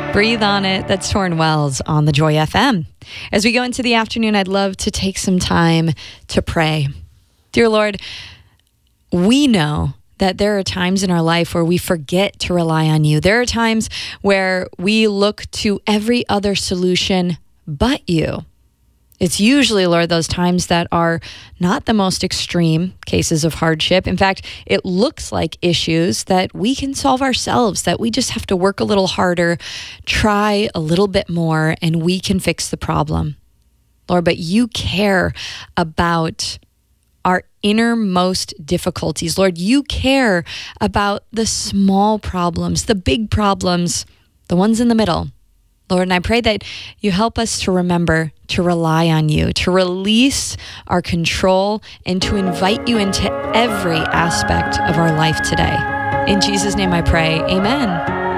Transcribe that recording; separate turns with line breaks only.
Breathe on It. That's Torrin Wells on the Joy FM. As we go into the afternoon, I'd love to take some time to pray. Dear Lord, we know that there are times in our life where we forget to rely on you. There are times where we look to every other solution but you. It's usually, Lord, those times that are not the most extreme cases of hardship. In fact, it looks like issues that we can solve ourselves, that we just have to work a little harder, try a little bit more, and we can fix the problem. Lord, but you care about our innermost difficulties. Lord, you care about the small problems, the big problems, the ones in the middle. Lord, and I pray that you help us to remember to rely on you, to release our control, and to invite you into every aspect of our life today. In Jesus' name I pray, amen.